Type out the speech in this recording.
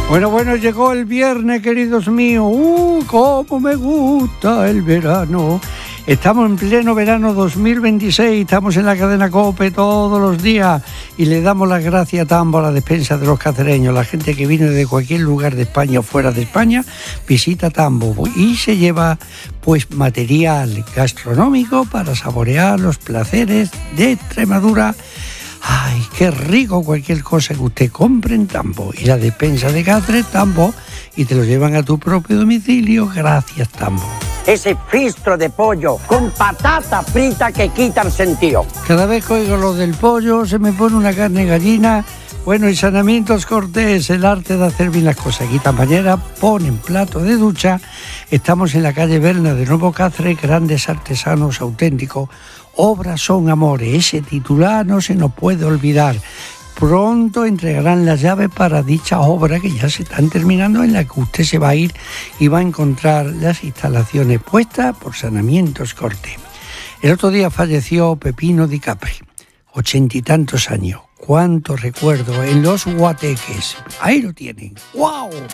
Bueno, llegó el viernes, queridos míos. Cómo me gusta el verano. Estamos en pleno verano 2026, estamos en la cadena COPE todos los días y le damos las gracias a Tambo, a la despensa de los cacereños. La gente que viene de cualquier lugar de España o fuera de España visita Tambo y se lleva pues material gastronómico para saborear los placeres de Extremadura. ¡Ay, qué rico cualquier cosa que usted compre en Tambo! Y la despensa de Cáceres, Tambo, y te lo llevan a tu propio domicilio. Gracias, Tambo. Ese fistro de pollo con patata frita que quita el sentido. Cada vez que oigo lo del pollo se me pone una carne gallina. Bueno, y Saneamientos Cortés, el arte de hacer bien las cosas. Quitan bañera, ponen plato de ducha. Estamos en la calle Berna de Nuevo Cáceres, grandes artesanos auténticos. Obras son amores, ese titular no se nos puede olvidar. Pronto entregarán las llaves para dicha obra que ya se están terminando, en la que usted se va a ir y va a encontrar las instalaciones puestas por Saneamientos Cortés. El otro día falleció Pepino Di Capri, 80 y tantos años. Cuánto recuerdo en los guateques. Ahí lo tienen. ¡Guau!